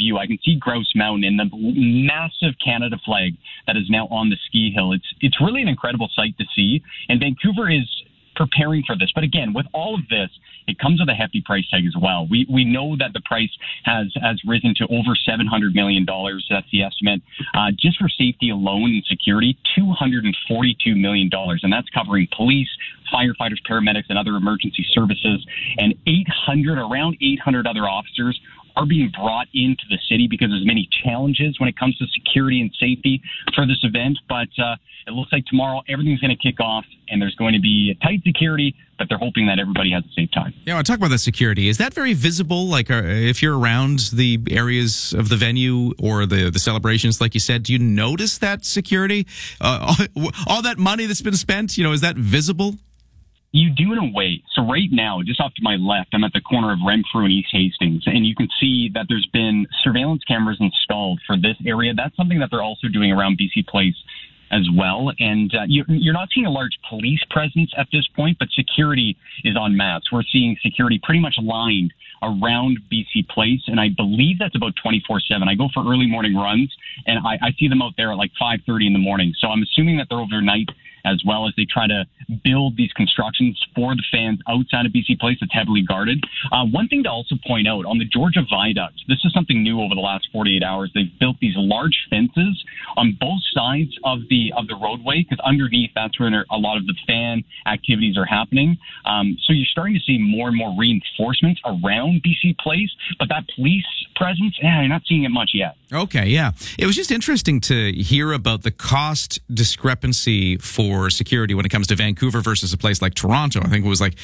view. I can see Grouse Mountain and the massive Canada flag that is now on the ski hill. It's really an incredible sight to see, and Vancouver is preparing for this. But again, with all of this, it comes with a hefty price tag as well. We know that the price has risen to over $700 million. That's the estimate. Just for safety alone and security, $242 million. And that's covering police, firefighters, paramedics, and other emergency services. And around 800 other officers are being brought into the city because there's many challenges when it comes to security and safety for this event. But it looks like tomorrow everything's going to kick off and there's going to be tight security, but they're hoping that everybody has a safe time. Yeah, I want to talk about the security. Is that very visible? Like if you're around the areas of the venue or the celebrations, like you said, do you notice that security? All that money that's been spent, is that visible? You do in a way. So right now, just off to my left, I'm at the corner of Renfrew and East Hastings, and you can see that there's been surveillance cameras installed for this area. That's something that they're also doing around BC Place as well. And you're not seeing a large police presence at this point, but security is en masse. We're seeing security pretty much lined around BC Place, and I believe that's about 24/7. I go for early morning runs, and I see them out there at like 5:30 in the morning. So I'm assuming that they're overnight as well as they try to build these constructions for the fans outside of BC Place that's heavily guarded. One thing to also point out, on the Georgia Viaduct, this is something new over the last 48 hours. They've built these large fences on both sides of the roadway, because underneath, that's where a lot of the fan activities are happening. So you're starting to see more and more reinforcements around BC Place, but that police presence, you're not seeing it much yet. Okay, yeah. It was just interesting to hear about the cost discrepancy for security when it comes to Vancouver versus a place like Toronto. I think it was like,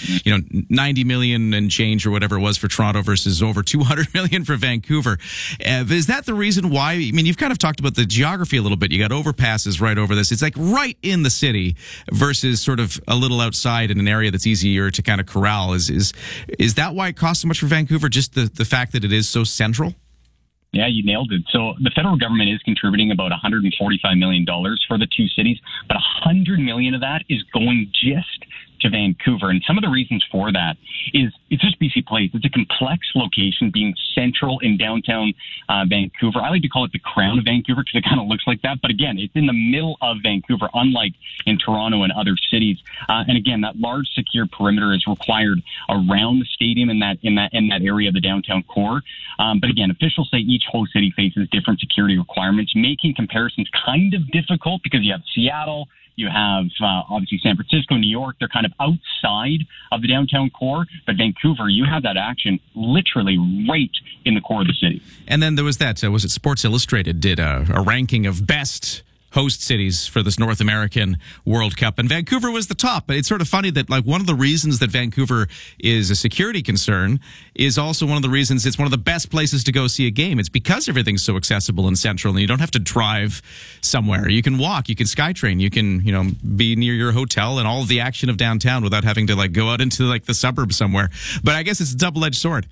90 million and change or whatever it was for Toronto versus over 200 million for Vancouver. Is that the reason why? I mean, you've kind of talked about the geography a little bit. You got overpasses right over this. It's like right in the city versus sort of a little outside in an area that's easier to kind of corral. Is that why it costs so much for Vancouver? Just the fact that it is so central? Yeah, you nailed it. So the federal government is contributing about $145 million for the two cities, but $100 million of that is going just to Vancouver. And some of the reasons for that is it's just BC Place. It's a complex location being central in downtown Vancouver. I like to call it the crown of Vancouver because it kind of looks like that. But again, it's in the middle of Vancouver, unlike in Toronto and other cities. And again, that large secure perimeter is required around the stadium in that area of the downtown core. But again, officials say each host city faces different security requirements, making comparisons kind of difficult because you have Seattle, you have obviously San Francisco, New York. They're kind of outside of the downtown core. But Vancouver, you have that action literally right in the core of the city. And then there was that, was it Sports Illustrated did a ranking of best host cities for this North American World Cup, and Vancouver was the top. But it's sort of funny that like one of the reasons that Vancouver is a security concern is also one of the reasons it's one of the best places to go see a game. It's because everything's so accessible and central, and you don't have to drive somewhere. You can walk, you can SkyTrain, you can be near your hotel and all of the action of downtown without having to like go out into like the suburbs somewhere. But I guess it's a double-edged sword.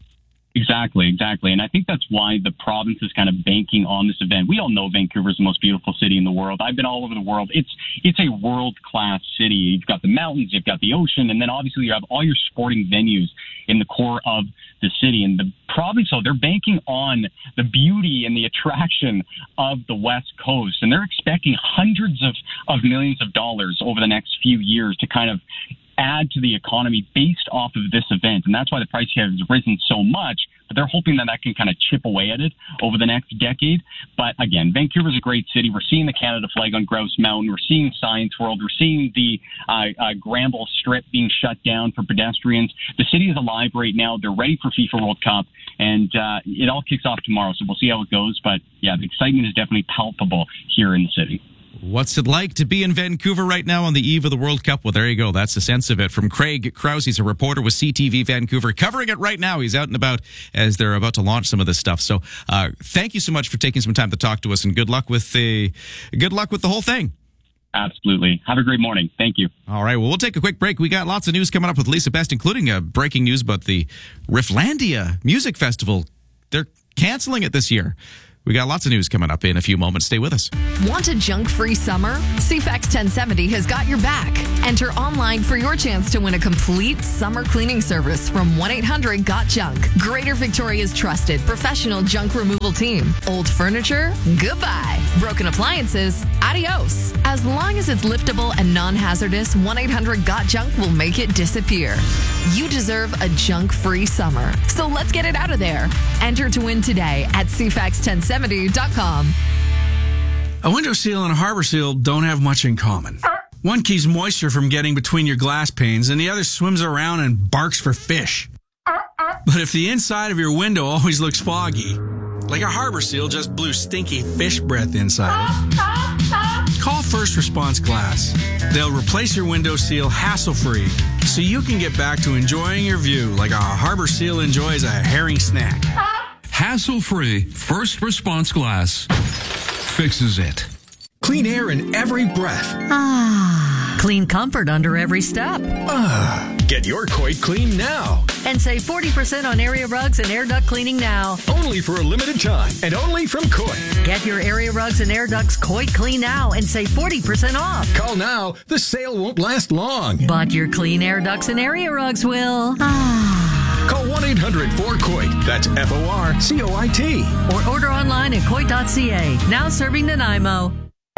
Exactly. And I think that's why the province is kind of banking on this event. We all know Vancouver is the most beautiful city in the world. I've been all over the world. It's a world-class city. You've got the mountains, you've got the ocean, and then obviously you have all your sporting venues in the core of the city. And the province, they're banking on the beauty and the attraction of the West Coast. And they're expecting hundreds of millions of dollars over the next few years to kind of add to the economy based off of this event. And that's why the price has risen so much, but they're hoping that can kind of chip away at it over the next decade. But again, Vancouver's a great city. We're seeing the Canada flag on Grouse Mountain. We're seeing Science World. We're seeing the Granville Strip being shut down for pedestrians. The city is alive right now. They're ready for FIFA World Cup, and it all kicks off tomorrow. So we'll see how it goes. But yeah, the excitement is definitely palpable here in the city. What's it like to be in Vancouver right now on the eve of the World Cup? Well, there you go. That's the sense of it. From Craig Krause, he's a reporter with CTV Vancouver, covering it right now. He's out and about as they're about to launch some of this stuff. So thank you so much for taking some time to talk to us, and good luck with the whole thing. Absolutely. Have a great morning. Thank you. All right. Well, we'll take a quick break. We got lots of news coming up with Lisa Best, including breaking news about the Rifflandia Music Festival. They're canceling it this year. We got lots of news coming up in a few moments. Stay with us. Want a junk-free summer? CFAX 1070 has got your back. Enter online for your chance to win a complete summer cleaning service from 1-800-GOT-JUNK. Greater Victoria's trusted professional junk removal team. Old furniture? Goodbye. Broken appliances? Adios. As long as it's liftable and non-hazardous, 1-800-GOT-JUNK will make it disappear. You deserve a junk-free summer. So let's get it out of there. Enter to win today at CFAX1070.com. A window seal and a harbor seal don't have much in common. One keeps moisture from getting between your glass panes, and the other swims around and barks for fish. But if the inside of your window always looks foggy, like a harbor seal just blew stinky fish breath inside it, call First Response Glass. They'll replace your window seal hassle-free, so you can get back to enjoying your view like a harbor seal enjoys a herring snack. Hassle-free First Response Glass fixes it. Clean air in every breath. Clean comfort under every step. Get your Coit clean now. And save 40% on area rugs and air duct cleaning now. Only for a limited time and only from Coit. Get your area rugs and air ducts Coit clean now and save 40% off. Call now. The sale won't last long. But your clean air ducts and area rugs will. Call 1-800-4COIT. That's FORCOIT. Or order online at Coit.ca. Now serving Nanaimo.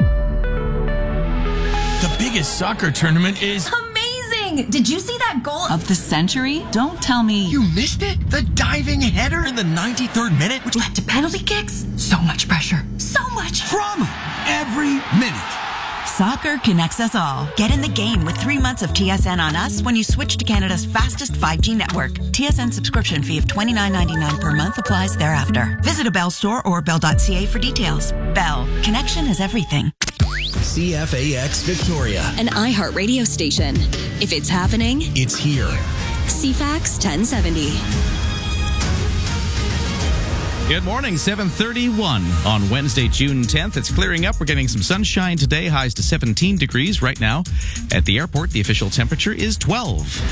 The biggest soccer tournament is amazing! Did you see that goal of the century? Don't tell me You missed it? The diving header in the 93rd minute, which led to penalty kicks. So much pressure. So much drama every minute. Soccer connects us all. Get in the game with 3 months of TSN on us when you switch to Canada's fastest 5G network. TSN subscription fee of $29.99 per month applies thereafter. Visit a Bell store or bell.ca for details. Bell. Connection is everything. CFAX Victoria. An iHeart radio station. If it's happening, It's here. CFAX 1070. Good morning, 7:31 on Wednesday, June 10th. It's clearing up. We're getting some sunshine today, highs to 17 degrees right now. At the airport, the official temperature is 12.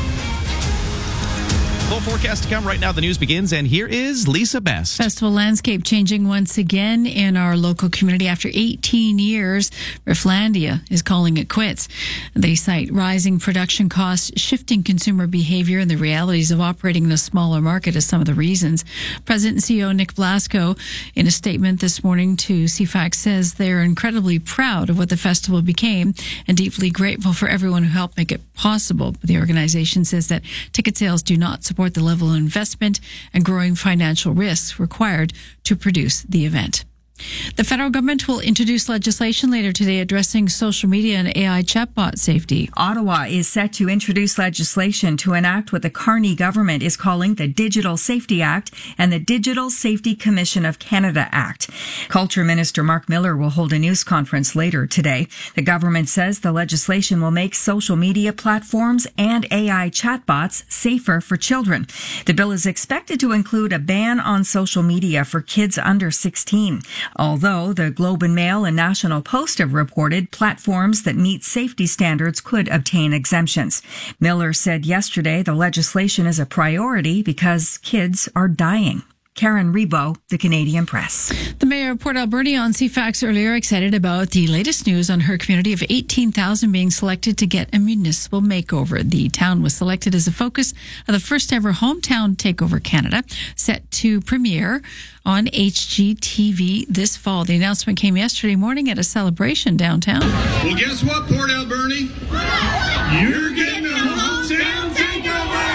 Full forecast to come right now. The news begins, and here is Lisa Best. Festival landscape changing once again in our local community after 18 years. Rifflandia is calling it quits. They cite rising production costs, shifting consumer behavior, and the realities of operating in a smaller market as some of the reasons. President and CEO Nick Blasco, in a statement this morning to CFAX, says they're incredibly proud of what the festival became and deeply grateful for everyone who helped make it possible. The organization says that ticket sales do not support the level of investment and growing financial risks required to produce the event. The federal government will introduce legislation later today addressing social media and AI chatbot safety. Ottawa is set to introduce legislation to enact what the Carney government is calling the Digital Safety Act and the Digital Safety Commission of Canada Act. Culture Minister Mark Miller will hold a news conference later today. The government says the legislation will make social media platforms and AI chatbots safer for children. The bill is expected to include a ban on social media for kids under 16. Although the Globe and Mail and National Post have reported platforms that meet safety standards could obtain exemptions. Miller said yesterday the legislation is a priority because kids are dying. Karen Rebo, The Canadian Press. The mayor of Port Alberni on CFAX earlier excited about the latest news on her community of 18,000 being selected to get a municipal makeover. The town was selected as a focus of the first ever Hometown Takeover Canada, set to premiere on HGTV this fall. The announcement came yesterday morning at a celebration downtown. Well, guess what, Port Alberni? You're getting a Hometown Takeover!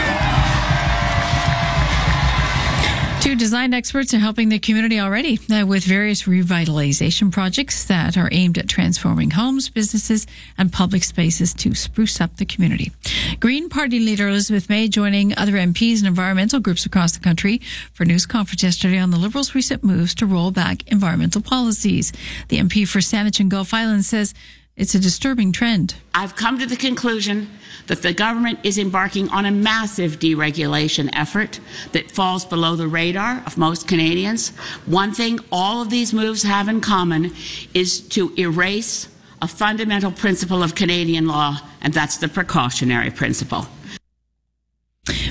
Two design experts are helping the community already with various revitalization projects that are aimed at transforming homes, businesses, and public spaces to spruce up the community. Green Party leader Elizabeth May joining other MPs and environmental groups across the country for a news conference yesterday on the Liberals' recent moves to roll back environmental policies. The MP for Saanich and Gulf Islands says it's a disturbing trend. I've come to the conclusion that the government is embarking on a massive deregulation effort that falls below the radar of most Canadians. One thing all of these moves have in common is to erase a fundamental principle of Canadian law, and that's the precautionary principle.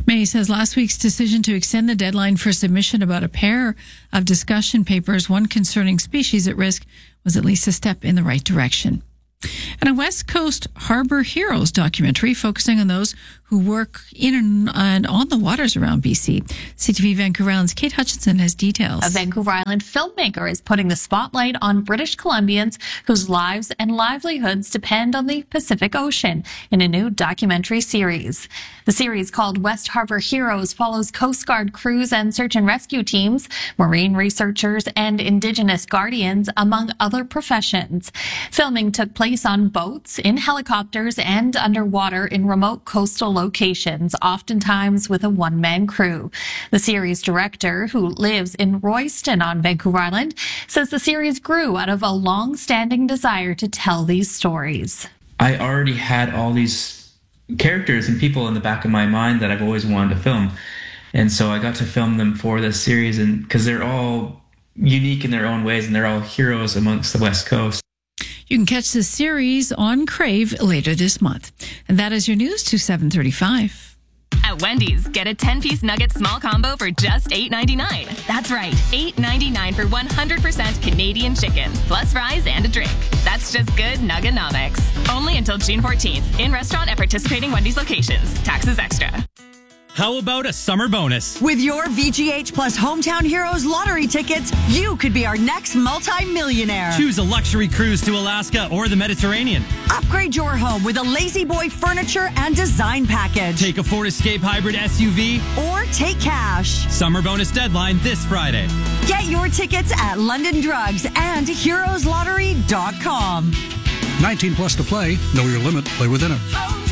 May says last week's decision to extend the deadline for submission about a pair of discussion papers, one concerning species at risk, was at least a step in the right direction. And a West Coast Harbor Heroes documentary focusing on those who work in and on the waters around BC. CTV Vancouver Island's Kate Hutchinson has details. A Vancouver Island filmmaker is putting the spotlight on British Columbians whose lives and livelihoods depend on the Pacific Ocean in a new documentary series. The series, called West Harbor Heroes, follows Coast Guard crews and search and rescue teams, marine researchers, and Indigenous guardians, among other professions. Filming took place on boats, in helicopters, and underwater in remote coastal locations, oftentimes with a one-man crew. The series director, who lives in Royston on Vancouver Island, says the series grew out of a long-standing desire to tell these stories. I already had all these characters and people in the back of my mind that I've always wanted to film. And so I got to film them for this series, and because they're all unique in their own ways and they're all heroes amongst the West Coast. You can catch this series on Crave later this month. And that is your news to 7:35. At Wendy's, get a 10-piece nugget small combo for just $8.99. That's right, $8.99 for 100% Canadian chicken, plus fries and a drink. That's just good nuggenomics. Only until June 14th, in restaurant at participating Wendy's locations. Taxes extra. How about a summer bonus? With your VGH Plus Hometown Heroes lottery tickets, you could be our next multi-millionaire. Choose a luxury cruise to Alaska or the Mediterranean. Upgrade your home with a Lazy Boy furniture and design package. Take a Ford Escape Hybrid SUV. Or take cash. Summer bonus deadline this Friday. Get your tickets at London Drugs and heroeslottery.com. 19 plus to play. Know your limit. Play within it.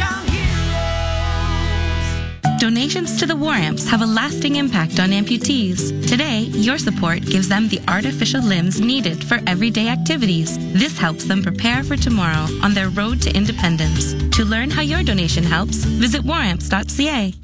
Donations to the War Amps have a lasting impact on amputees. Today, your support gives them the artificial limbs needed for everyday activities. This helps them prepare for tomorrow on their road to independence. To learn how your donation helps, visit waramps.ca.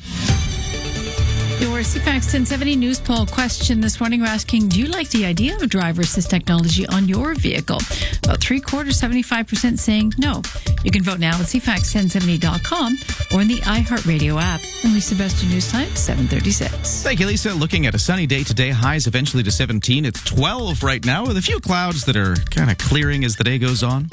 Your CFAX 1070 news poll question this morning, we're asking, do you like the idea of driver assist technology on your vehicle? About 3/4, 75% saying no. You can vote now at CFAX1070.com or in the iHeartRadio app. And Lisa Best, your news time, 7:36. Thank you, Lisa. Looking at a sunny day today, highs eventually to 17. It's 12 right now with a few clouds that are kind of clearing as the day goes on.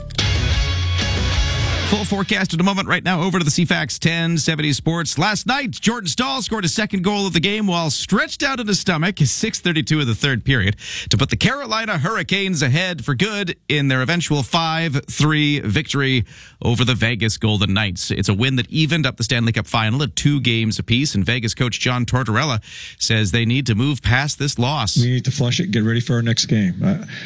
Full forecast in a moment. Right now, over to the CFAX 1070 Sports. Last night, Jordan Staal scored his second goal of the game while stretched out in his stomach, 6:32 of the third period, to put the Carolina Hurricanes ahead for good in their eventual 5-3 victory over the Vegas Golden Knights. It's a win that evened up the Stanley Cup final at 2 games apiece, and Vegas coach John Tortorella says they need to move past this loss. We need to flush it, get ready for our next game.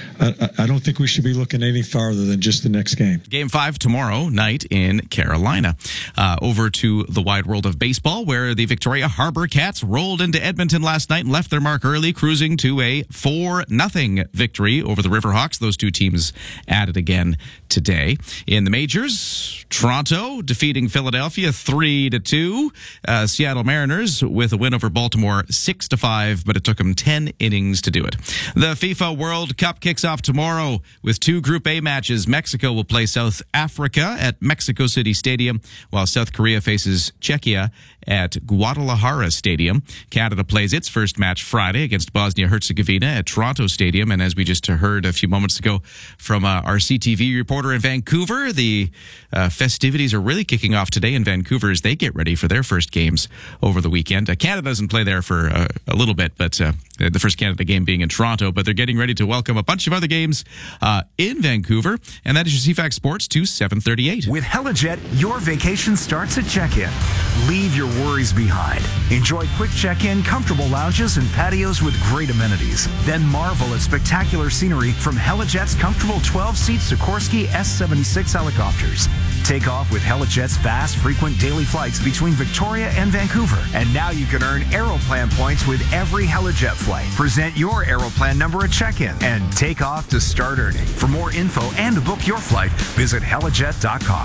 I don't think we should be looking any farther than just the next game. Game 5 tomorrow night in Carolina. Over to the wide world of baseball, where the Victoria Harbor Cats rolled into Edmonton last night and left their mark early, cruising to a 4-0 victory over the Riverhawks. Those two teams at it again today. In the majors, Toronto defeating Philadelphia 3-2. Seattle Mariners with a win over Baltimore 6-5, but it took them 10 innings to do it. The FIFA World Cup kicks off tomorrow with 2 Group A matches. Mexico will play South Africa at Mexico City Stadium, while South Korea faces Czechia at Guadalajara Stadium. Canada plays its first match Friday against Bosnia-Herzegovina at Toronto Stadium. And as we just heard a few moments ago from our CTV reporter in Vancouver, the festivities are really kicking off today in Vancouver as they get ready for their first games over the weekend. Canada doesn't play there for a little bit, but the first Canada game being in Toronto, but they're getting ready to welcome a bunch of other games in Vancouver. And that is your CFAX Sports to 7:38. With Helijet, your vacation starts at check-in. Leave your worries behind. Enjoy quick check-in, comfortable lounges, and patios with great amenities. Then marvel at spectacular scenery from Helijet's comfortable 12-seat Sikorsky S-76 helicopters. Take off with Helijet's fast, frequent daily flights between Victoria and Vancouver. And now you can earn Aeroplan points with every Helijet flight. Present your Aeroplan number at check-in and take off to start earning. For more info and to book your flight, visit helijet.com.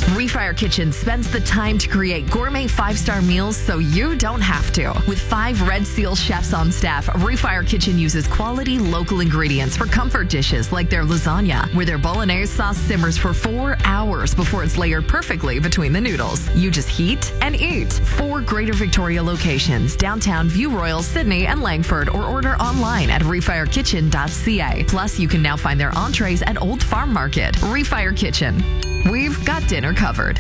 Refire Kitchen spends the time to create gourmet 5-star meals so you don't have to. With 5 Red Seal chefs on staff, Refire Kitchen uses quality local ingredients for comfort dishes like their lasagna, where their bolognese sauce simmers for 4 hours before it's layered perfectly between the noodles. You just heat and eat. 4 Greater Victoria locations, downtown, View Royal, Sydney, and Langford, or order online at refirekitchen.ca. Plus, you can now find their entrees at Old Farm Market. Refire Kitchen. We've got dinner covered.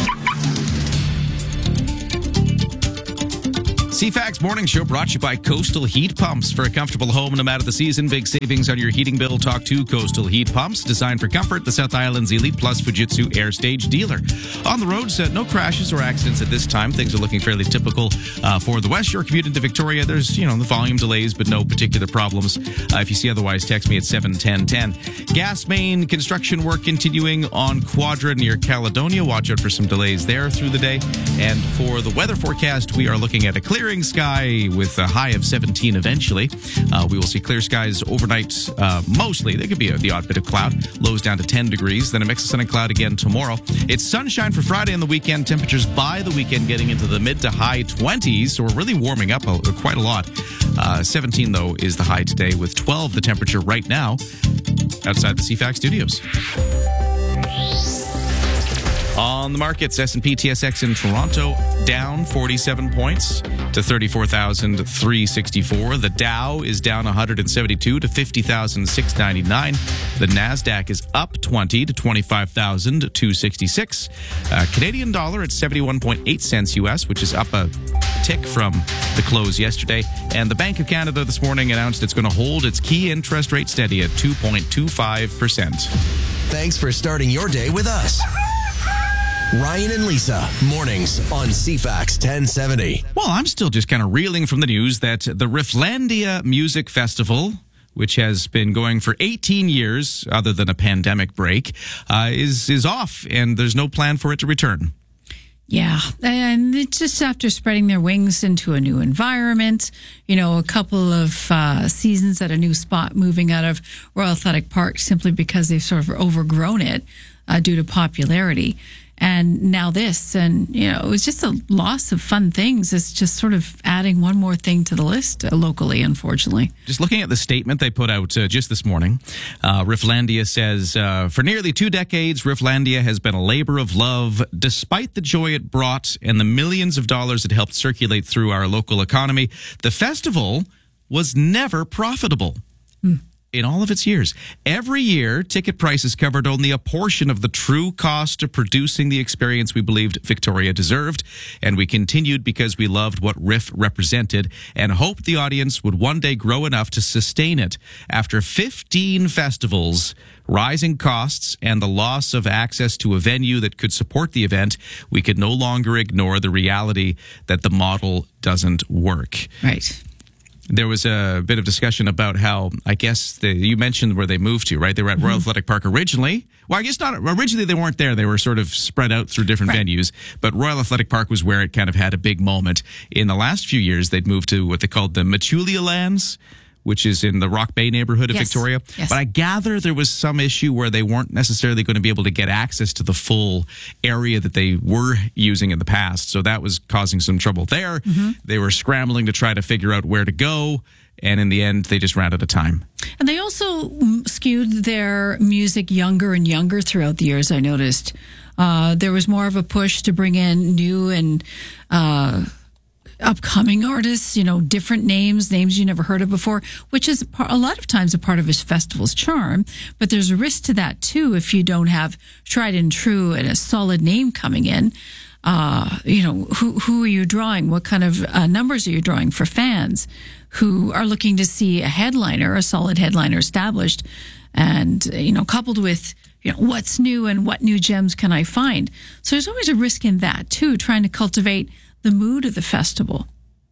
CFAX Morning Show brought to you by Coastal Heat Pumps. For a comfortable home no matter the season, big savings on your heating bill. Talk to Coastal Heat Pumps. Designed for comfort, the South Island's Elite Plus Fujitsu Air Stage dealer. On the roads, no crashes or accidents at this time. Things are looking fairly typical for the West Shore commute into Victoria. There's, the volume delays, but no particular problems. If you see otherwise, text me at 71010. Gas main construction work continuing on Quadra near Caledonia. Watch out for some delays there through the day. And for the weather forecast, we are looking at a clearing sky with a high of 17 eventually. We will see clear skies overnight mostly. There could be the odd bit of cloud. Lows down to 10 degrees. Then a mix of sun and cloud again tomorrow. It's sunshine for Friday and the weekend. Temperatures by the weekend getting into the mid to high 20s. So we're really warming up quite a lot. 17, though, is the high today with 12 the temperature right now outside the CFAX studios. On the markets, S&P TSX in Toronto down 47 points to 34,364. The Dow is down 172 to 50,699. The Nasdaq is up 20 to 25,266. Canadian dollar at 71.8 cents US, which is up a tick from the close yesterday. And the Bank of Canada this morning announced it's going to hold its key interest rate steady at 2.25%. Thanks for starting your day with us. Ryan and Lisa, mornings on CFAX 1070. Well, I'm still just kind of reeling from the news that the Rifflandia Music Festival, which has been going for 18 years, other than a pandemic break, is off, and there's no plan for it to return. Yeah, and it's just after spreading their wings into a new environment, a couple of seasons at a new spot, moving out of Royal Athletic Park simply because they've sort of overgrown it due to popularity. And now this, and, it was just a loss of fun things. It's just sort of adding one more thing to the list locally, unfortunately. Just looking at the statement they put out just this morning, Rifflandia says, for nearly 2 decades, Rifflandia has been a labor of love. Despite the joy it brought and the millions of dollars it helped circulate through our local economy, the festival was never profitable. In all of its years. Every year, ticket prices covered only a portion of the true cost of producing the experience we believed Victoria deserved, and we continued because we loved what Riff represented and hoped the audience would one day grow enough to sustain it. After 15 festivals, rising costs, and the loss of access to a venue that could support the event, we could no longer ignore the reality that the model doesn't work. Right. There was a bit of discussion about how, I guess, you mentioned where they moved to, right? They were at Royal Athletic Park originally. Well, I guess not. Originally, they weren't there. They were sort of spread out through different venues. But Royal Athletic Park was where it kind of had a big moment. In the last few years, they'd moved to what they called the Matulia Lands, which is in the Rock Bay neighborhood of Victoria. Yes. But I gather there was some issue where they weren't necessarily going to be able to get access to the full area that they were using in the past. So that was causing some trouble there. They were scrambling to try to figure out where to go. And in the end, they just ran out of time. And they also skewed their music younger and younger throughout the years, I noticed. There was more of a push to bring in new and upcoming artists, different names you never heard of before, which is a lot of times a part of his festival's charm. But there's a risk to that, too, if you don't have tried and true and a solid name coming in. Who are you drawing? What kind of numbers are you drawing for fans who are looking to see a solid headliner established, and, coupled with, what's new and what new gems can I find? So there's always a risk in that, too, trying to cultivate the mood of the festival.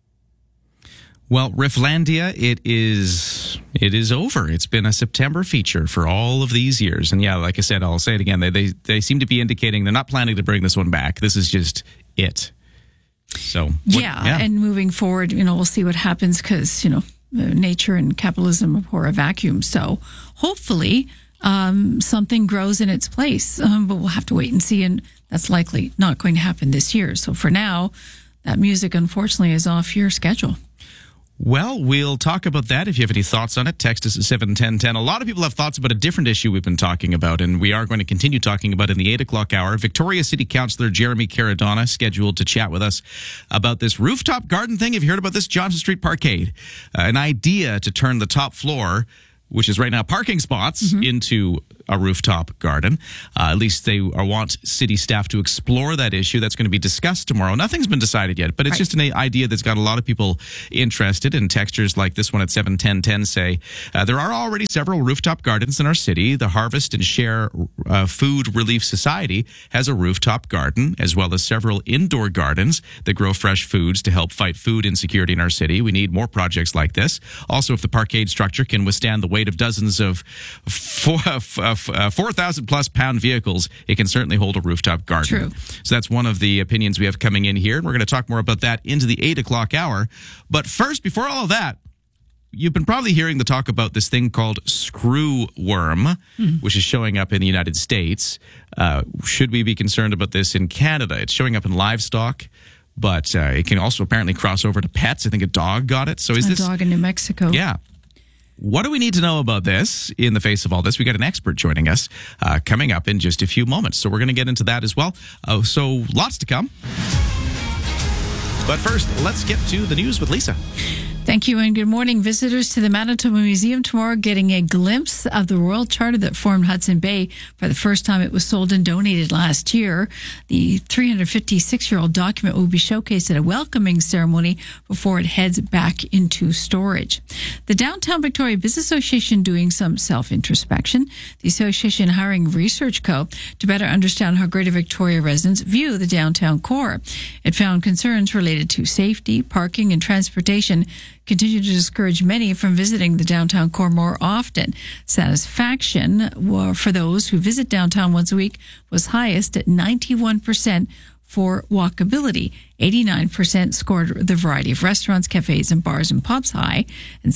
Well, Rifflandia, it is over. It's been a September feature for all of these years. And yeah, like I said, I'll say it again. They seem to be indicating they're not planning to bring this one back. This is just it. So and moving forward, we'll see what happens because, nature and capitalism abhor a vacuum. So hopefully something grows in its place. But we'll have to wait and see, and that's likely not going to happen this year. So for now, that music, unfortunately, is off your schedule. Well, we'll talk about that. If you have any thoughts on it, text us at 71010. A lot of people have thoughts about a different issue we've been talking about, and we are going to continue talking about in the 8 o'clock hour. Victoria City Councillor Jeremy Caradonna scheduled to chat with us about this rooftop garden thing. Have you heard about this? Johnson Street Parkade. An idea to turn the top floor, which is right now parking spots, into a rooftop garden. At least they want city staff to explore that issue. That's going to be discussed tomorrow. Nothing's been decided yet, but it's just an idea that's got a lot of people interested. And textures like this one at 71010 say, there are already several rooftop gardens in our city. The Harvest and Share Food Relief Society has a rooftop garden, as well as several indoor gardens that grow fresh foods to help fight food insecurity in our city. We need more projects like this. Also, if the parkade structure can withstand the weight of dozens of 4,000 plus pound vehicles, it can certainly hold a rooftop garden. True. So that's one of the opinions we have coming in here. And we're going to talk more about that into the 8 o'clock hour. But first, before all of that, you've been probably hearing the talk about this thing called screw worm, which is showing up in the United States. Should we be concerned about this in Canada? It's showing up in livestock, but it can also apparently cross over to pets. I think a dog got it. So is this a dog in New Mexico? Yeah. What do we need to know about this in the face of all this? We got an expert joining us coming up in just a few moments. So we're going to get into that as well. So lots to come. But first, let's get to the news with Lisa. Thank you and good morning. Visitors to the Manitoba Museum tomorrow getting a glimpse of the royal charter that formed Hudson Bay for the first time. It was sold and donated last year. The 356-year-old document will be showcased at a welcoming ceremony before it heads back into storage. The Downtown Victoria Business Association doing some self-introspection. The association hiring Research Co. to better understand how Greater Victoria residents view the downtown core. It found concerns related to safety, parking, and transportation continue to discourage many from visiting the downtown core more often. Satisfaction for those who visit downtown once a week was highest at 91% for walkability. 89% scored the variety of restaurants, cafes, and bars and pubs high, and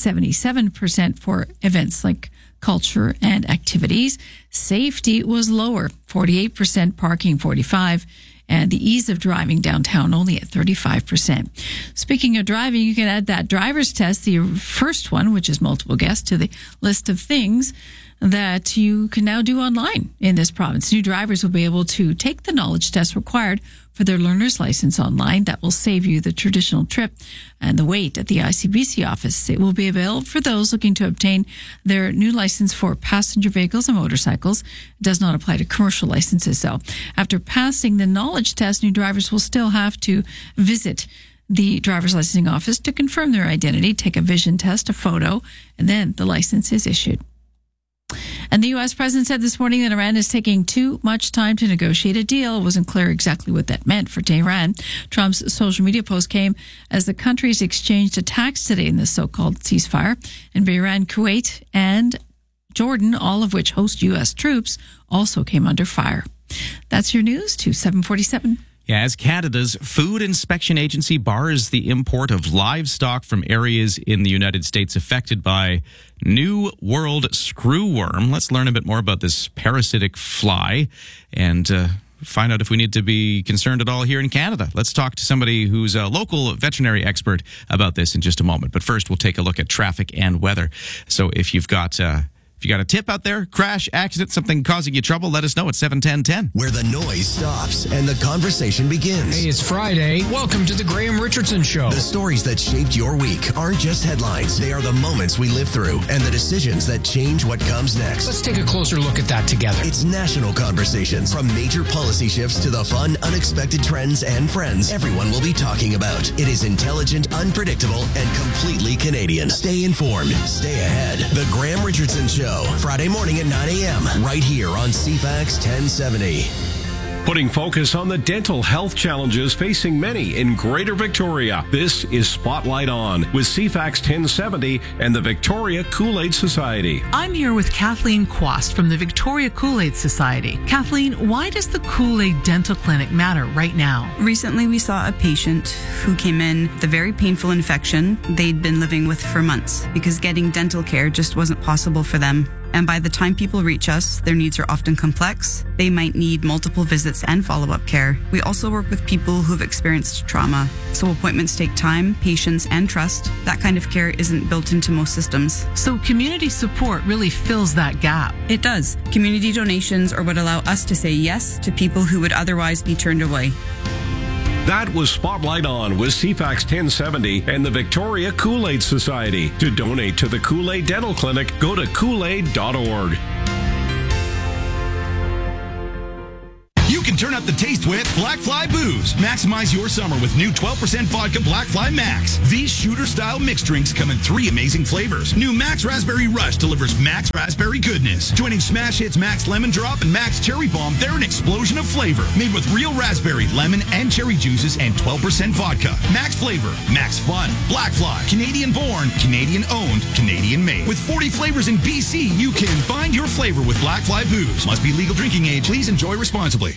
77% for events like culture and activities. Safety was lower, 48%, parking 45%, and the ease of driving downtown only at 35%. Speaking of driving, you can add that driver's test, the first one, which is multiple guests, to the list of things that you can now do online in this province. New drivers will be able to take the knowledge test required for their learner's license online. That will save you the traditional trip and the wait at the ICBC office. It will be available for those looking to obtain their new license for passenger vehicles and motorcycles. It does not apply to commercial licenses, though. After passing the knowledge test, new drivers will still have to visit the driver's licensing office to confirm their identity, take a vision test, a photo, and then the license is issued. And the U.S. president said this morning that Iran is taking too much time to negotiate a deal. It wasn't clear exactly what that meant for Tehran. Trump's social media post came as the countries exchanged attacks today in the so-called ceasefire. And Bahrain, Kuwait, and Jordan, all of which host U.S. troops, also came under fire. That's your news to 747. Yeah, as Canada's Food Inspection Agency bars the import of livestock from areas in the United States affected by New World screwworm. Let's learn a bit more about this parasitic fly and find out if we need to be concerned at all here in Canada. Let's talk to somebody who's a local veterinary expert about this in just a moment. But first, we'll take a look at traffic and weather. So if you've got a tip out there, crash, accident, something causing you trouble, let us know at 71010. Where the noise stops and the conversation begins. Hey, it's Friday. Welcome to the Graham Richardson Show. The stories that shaped your week aren't just headlines. They are the moments we live through and the decisions that change what comes next. Let's take a closer look at that together. It's national conversations. From major policy shifts to the fun, unexpected trends and friends everyone will be talking about. It is intelligent, unpredictable, and completely Canadian. Stay informed. Stay ahead. The Graham Richardson Show. Friday morning at 9 a.m. right here on CFAX 1070. Putting focus on the dental health challenges facing many in Greater Victoria. This is Spotlight On with CFAX 1070 and the Victoria Kool-Aid Society. I'm here with Kathleen Quast from the Victoria Kool-Aid Society. Kathleen, why does the Kool-Aid Dental Clinic matter right now? Recently, we saw a patient who came in with a very painful infection they'd been living with for months because getting dental care just wasn't possible for them And by the time people reach us, their needs are often complex. They might need multiple visits and follow-up care. We also work with people who've experienced trauma. So appointments take time, patience, and trust. That kind of care isn't built into most systems. So community support really fills that gap. It does. Community donations are what allow us to say yes to people who would otherwise be turned away. That was Spotlight On with CFAX 1070 and the Victoria Kool-Aid Society. To donate to the Kool-Aid Dental Clinic, go to kool-aid.org. You can turn up the taste with Black Fly Booze. Maximize your summer with new 12% vodka Black Fly Max. These shooter-style mixed drinks come in 3 amazing flavors. New Max Raspberry Rush delivers Max Raspberry goodness. Joining smash hits Max Lemon Drop and Max Cherry Bomb, they're an explosion of flavor. Made with real raspberry, lemon, and cherry juices and 12% vodka. Max flavor, Max fun. Black Fly, Canadian-born, Canadian-owned, Canadian-made. With 40 flavors in BC, you can find your flavor with Black Fly Booze. Must be legal drinking age. Please enjoy responsibly.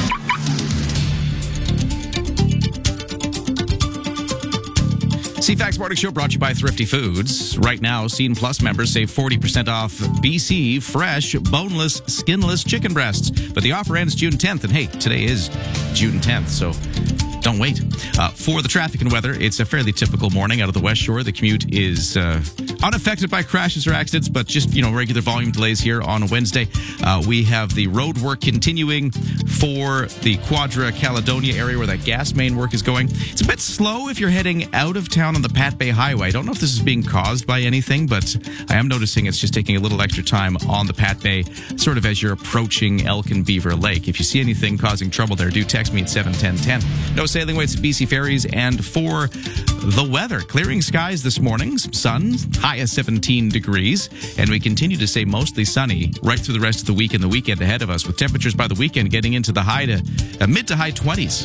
CFAX Morning Show brought to you by Thrifty Foods. Right now, Scene Plus members save 40% off BC fresh, boneless, skinless chicken breasts. But the offer ends June 10th. And hey, today is June 10th, so don't wait. For the traffic and weather, it's a fairly typical morning out of the West Shore. The commute is unaffected by crashes or accidents, but just, regular volume delays here on a Wednesday. We have the road work continuing for the Quadra Caledonia area where that gas main work is going. It's a bit slow if you're heading out of town on the Pat Bay Highway. I don't know if this is being caused by anything, but I am noticing it's just taking a little extra time on the Pat Bay, sort of as you're approaching Elk and Beaver Lake. If you see anything causing trouble there, do text me at 71010. No sailing waits at BC Ferries. And for the weather, clearing skies this morning, some sun, high of 17 degrees, and we continue to stay mostly sunny right through the rest of the week and the weekend ahead of us, with temperatures by the weekend getting into the mid to high 20s.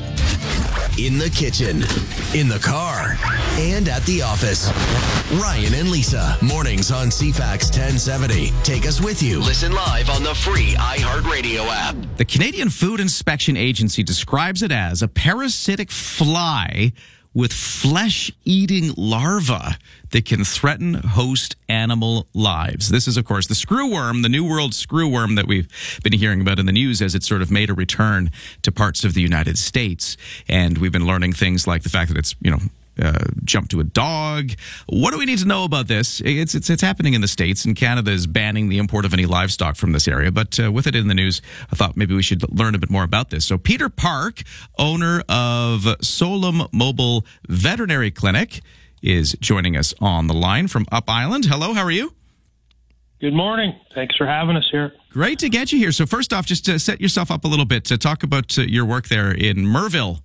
In the kitchen, in the car, and at the office. Ryan and Lisa, mornings on CFAX 1070. Take us with you. Listen live on the free iHeartRadio app. The Canadian Food Inspection Agency describes it as a parasitic fly with flesh-eating larvae that can threaten host animal lives. This is, of course, the screwworm, the New World screwworm that we've been hearing about in the news as it sort of made a return to parts of the United States. And we've been learning things like the fact that it's, jumped to a dog. What do we need to know about this? It's happening in the States, and Canada is banning the import of any livestock from this area. But with it in the news, I thought maybe we should learn a bit more about this. So Peter Park, owner of Solum Mobile Veterinary Clinic, is joining us on the line from Up Island. Hello, how are you? Good morning. Thanks for having us here. Great to get you here. So first off, just to set yourself up a little bit, to talk about your work there in Merville.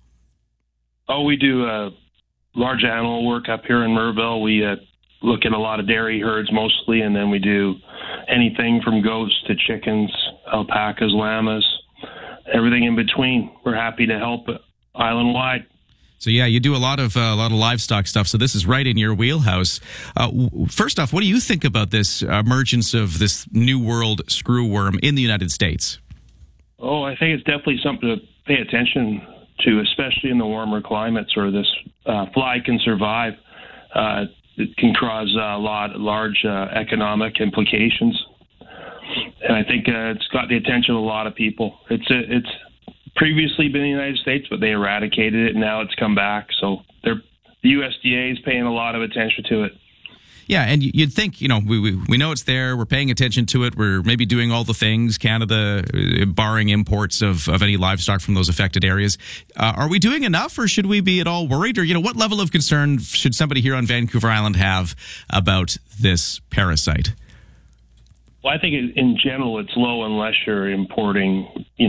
Oh, we do large animal work up here in Merville. We look at a lot of dairy herds mostly, and then we do anything from goats to chickens, alpacas, llamas, everything in between. We're happy to help island-wide. So yeah, you do a lot of livestock stuff. So this is right in your wheelhouse. First off, what do you think about this emergence of this New World screwworm in the United States? Oh, I think it's definitely something to pay attention to, especially in the warmer climates where this fly can survive. It can cause large economic implications, and I think it's got the attention of a lot of people. It's previously been in the United States, but they eradicated it, and now it's come back. So the USDA is paying a lot of attention to it. Yeah, and you'd think, we know it's there, we're paying attention to it, we're maybe doing all the things, Canada barring imports of any livestock from those affected areas. Are we doing enough, or should we be at all worried? Or, what level of concern should somebody here on Vancouver Island have about this parasite? Well, I think in general it's low unless you're importing,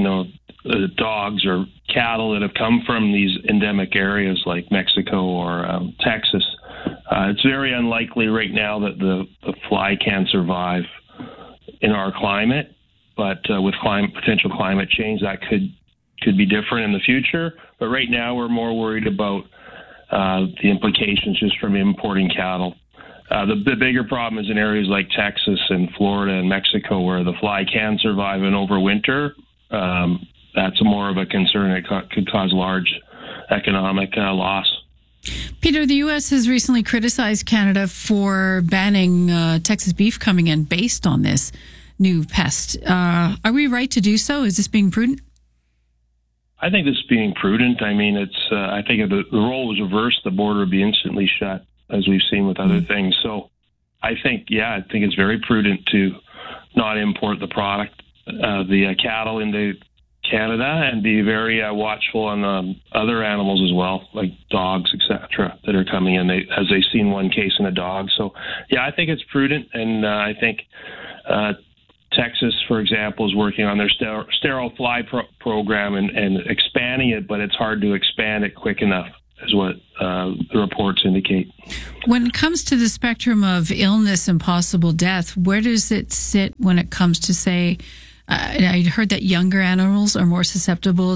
dogs or cattle that have come from these endemic areas like Mexico or Texas. It's very unlikely right now that the fly can survive in our climate, but with potential climate change, that could be different in the future. But right now, we're more worried about the implications just from importing cattle. The bigger problem is in areas like Texas and Florida and Mexico, where the fly can survive and overwinter. That's more of a concern. It could cause large economic loss. Peter, the U.S. has recently criticized Canada for banning Texas beef coming in based on this. new pest. Are we right to do so? Is this being prudent? I think this is being prudent. I mean, I think if the role was reversed, the border would be instantly shut, as we've seen with other things. So I think it's very prudent to not import the product, the cattle into Canada, and be very watchful on other animals as well, like dogs, etc., that are coming in, as they've seen one case in a dog. So, I think it's prudent, and I think Texas, for example, is working on their sterile fly program and expanding it, but it's hard to expand it quick enough, is what the reports indicate. When it comes to the spectrum of illness and possible death, where does it sit when it comes to, say, I heard that younger animals are more susceptible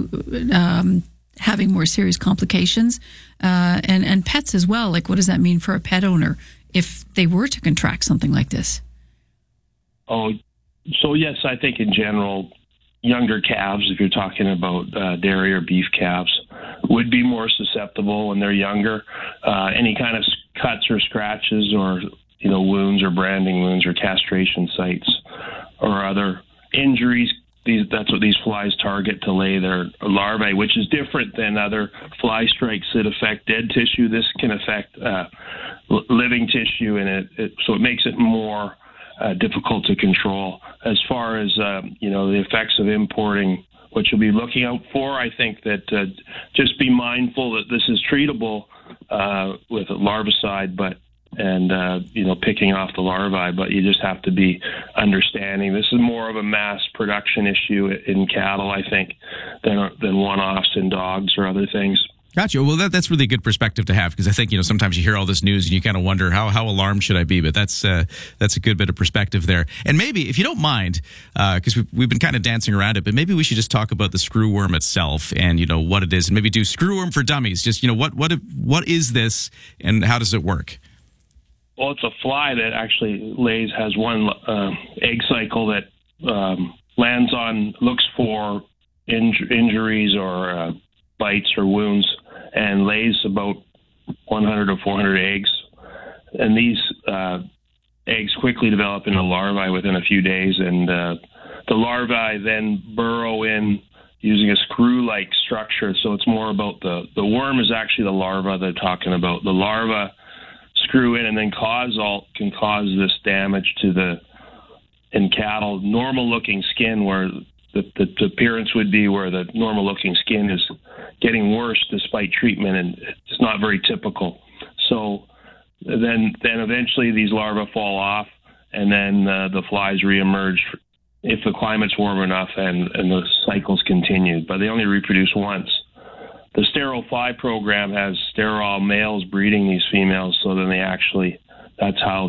to having more serious complications, and pets as well. Like, what does that mean for a pet owner if they were to contract something like this? Oh, so yes, I think in general, younger calves, if you're talking about dairy or beef calves, would be more susceptible when they're younger. Any kind of cuts or scratches or, wounds or branding wounds or castration sites or other injuries, that's what these flies target to lay their larvae, which is different than other fly strikes that affect dead tissue. This can affect living tissue, and so it makes it more difficult to control. As far as the effects of importing, what you'll be looking out for, I think that just be mindful that this is treatable with a larvicide, picking off the larvae, but you just have to be understanding. This is more of a mass production issue in cattle, I think, than one-offs in dogs or other things. Gotcha. Well, that's really a good perspective to have, because I think, sometimes you hear all this news and you kind of wonder how alarmed should I be, but that's a good bit of perspective there. And maybe, if you don't mind, because we've been kind of dancing around it, but maybe we should just talk about the screwworm itself and, what it is, and maybe do Screwworm for Dummies. Just, what is this and how does it work? Well, it's a fly that actually has one egg cycle that looks for injuries or bites or wounds, and lays about 100 or 400 eggs. And these eggs quickly develop into larvae within a few days, and the larvae then burrow in using a screw-like structure. So it's more about the worm is actually the larva they're talking about. The larva screw in and then can cause this damage to in cattle, normal-looking skin, where the appearance would be where the normal-looking skin is getting worse despite treatment, and it's not very typical. So then eventually these larvae fall off, and then the flies reemerge if the climate's warm enough, and the cycles continue. But they only reproduce once. The sterile fly program has sterile males breeding these females, so then that's how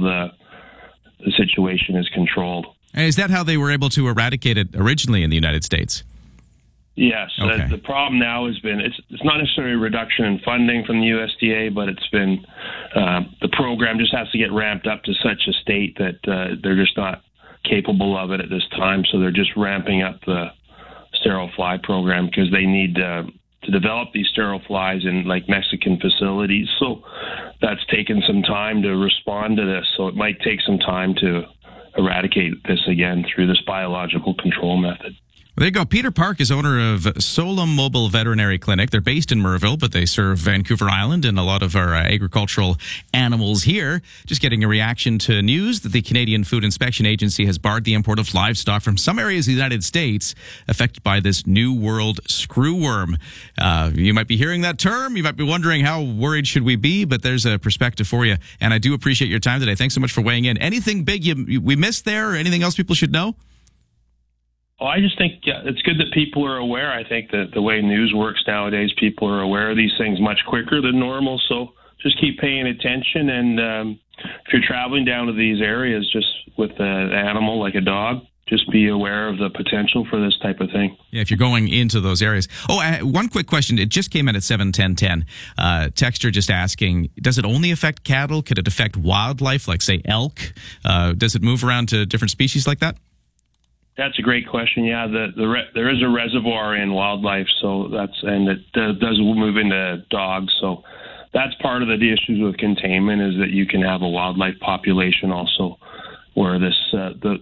the situation is controlled. And is that how they were able to eradicate it originally in the United States? Yes. Okay. The problem now has been, it's not necessarily a reduction in funding from the USDA, but it's been, the program just has to get ramped up to such a state that they're just not capable of it at this time. So they're just ramping up the sterile fly program because they need to develop these sterile flies in Mexican facilities. So that's taken some time to respond to this. So it might take some time to eradicate this again through this biological control method. Well, there you go. Peter Park is owner of Solum Mobile Veterinary Clinic. They're based in Merville, but they serve Vancouver Island and a lot of our agricultural animals here. Just getting a reaction to news that the Canadian Food Inspection Agency has barred the import of livestock from some areas of the United States affected by this New World screwworm. You might be hearing that term. You might be wondering how worried should we be, but there's a perspective for you. And I do appreciate your time today. Thanks so much for weighing in. Anything big we missed there, or anything else people should know? Well, I just think it's good that people are aware. I think that the way news works nowadays, people are aware of these things much quicker than normal. So just keep paying attention. And if you're traveling down to these areas just with an animal like a dog, just be aware of the potential for this type of thing. Yeah, if you're going into those areas. Oh, one quick question. It just came in at 7:10:10. Texter just asking, does it only affect cattle? Could it affect wildlife, like, say, elk? Does it move around to different species like that? That's a great question. Yeah, there is a reservoir in wildlife, and it does move into dogs. So that's part of the issues with containment, is that you can have a wildlife population also where the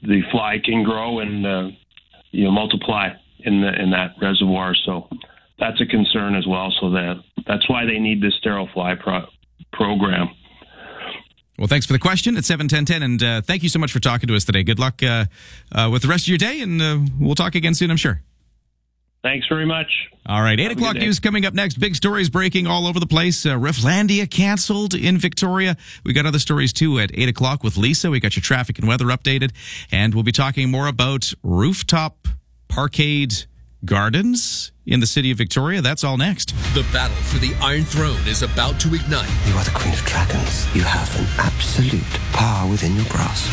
the fly can grow and multiply in that reservoir. So that's a concern as well. So that's why they need this sterile fly program. Well, thanks for the question at 71010, and thank you so much for talking to us today. Good luck with the rest of your day, and we'll talk again soon, I'm sure. Thanks very much. All right, 8 o'clock news coming up next. Big stories breaking all over the place. Rifflandia canceled in Victoria. We got other stories, too, at 8 o'clock with Lisa. We got your traffic and weather updated, and we'll be talking more about rooftop parkade gardens in the city of Victoria. That's all next. The battle for the Iron Throne is about to ignite. You are the Queen of Dragons. You have an absolute power within your grasp.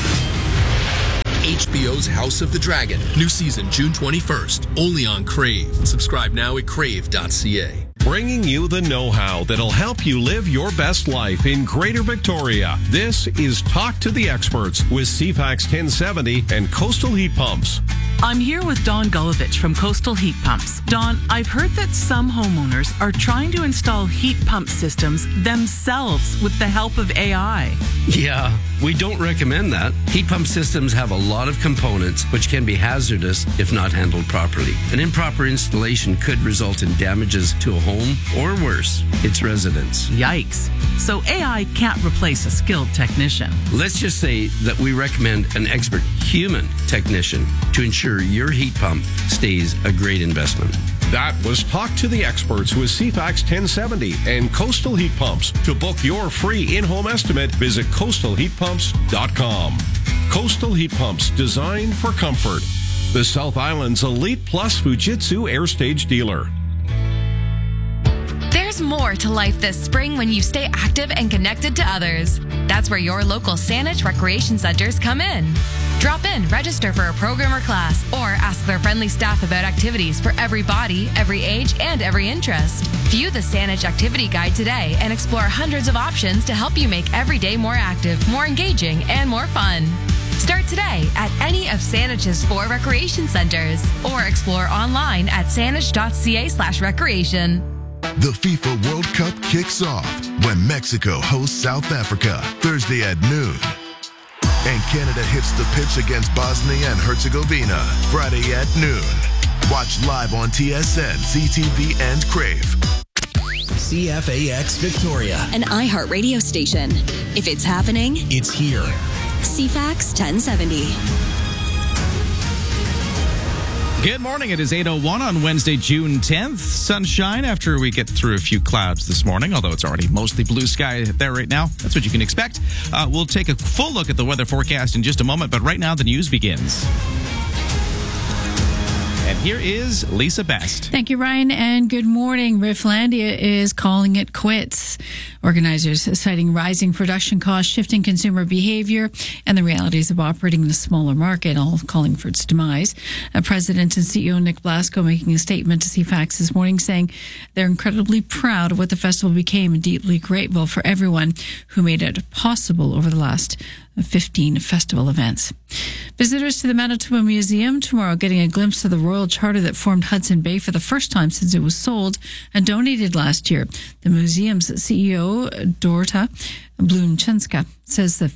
HBO's House of the Dragon. New season June 21st. Only on Crave. Subscribe now at crave.ca. Bringing you the know-how that'll help you live your best life in Greater Victoria. This is Talk to the Experts with CFAX 1070 and Coastal Heat Pumps. I'm here with Don Gulovich from Coastal Heat Pumps. Don, I've heard that some homeowners are trying to install heat pump systems themselves with the help of AI. Yeah, we don't recommend that. Heat pump systems have a lot of components which can be hazardous if not handled properly. An improper installation could result in damages to a home or worse, its residents. Yikes. So AI can't replace a skilled technician. Let's just say that we recommend an expert human technician to ensure your heat pump stays a great investment. That was Talk to the Experts with CFAX 1070 and Coastal Heat Pumps. To book your free in-home estimate, visit coastalheatpumps.com. Coastal Heat Pumps, designed for comfort. The South Island's Elite Plus Fujitsu Air Stage dealer. There's more to life this spring when you stay active and connected to others. That's where your local Saanich Recreation Centers come in. Drop in, register for a program or class, or ask their friendly staff about activities for every body, every age, and every interest. View the Saanich Activity Guide today and explore hundreds of options to help you make every day more active, more engaging, and more fun. Start today at any of Saanich's 4 recreation centers, or explore online at saanich.ca/recreation. The FIFA World Cup kicks off when Mexico hosts South Africa Thursday at noon. And Canada hits the pitch against Bosnia and Herzegovina Friday at noon. Watch live on TSN, CTV, and Crave. CFAX Victoria. An iHeart radio station. If it's happening, it's here. CFAX 1070. Good morning. It is 8:01 on Wednesday, June 10th. Sunshine after we get through a few clouds this morning, although it's already mostly blue sky there right now. That's what you can expect. We'll take a full look at the weather forecast in just a moment, but right now the news begins. And here is Lisa Best. Thank you, Ryan, and good morning. Rifflandia is calling it quits. Organizers citing rising production costs, shifting consumer behavior, and the realities of operating in a smaller market, all calling for its demise. President and CEO Nick Blasco making a statement to CFAX this morning saying they're incredibly proud of what the festival became and deeply grateful for everyone who made it possible over the last 15 festival events. Visitors to the Manitoba Museum tomorrow getting a glimpse of the royal charter that formed Hudson Bay for the first time since it was sold and donated last year. The museum's CEO, Dorota Blumchenska, says the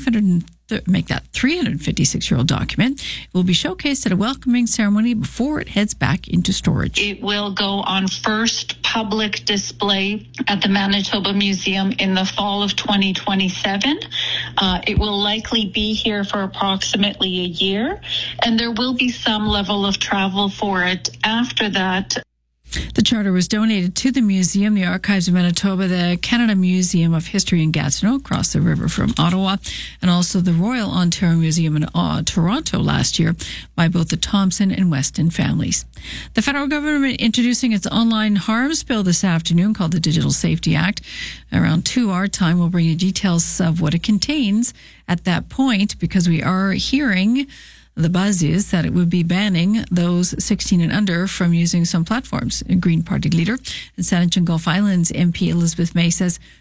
356-year-old document will be showcased at a welcoming ceremony before it heads back into storage. It will go on first public display at the Manitoba Museum in the fall of 2027. It will likely be here for approximately a year, and there will be some level of travel for it after that. The charter was donated to the museum, the Archives of Manitoba, the Canada Museum of History in Gatineau, across the river from Ottawa, and also the Royal Ontario Museum in Toronto last year by both the Thompson and Weston families. The federal government introducing its online harms bill this afternoon called the Digital Safety Act. Around 2 our time, we'll bring you details of what it contains at that point, because we are hearing the buzz is that it would be banning those 16 and under from using some platforms. A Green Party leader and Saanich and Gulf Islands MP Elizabeth May says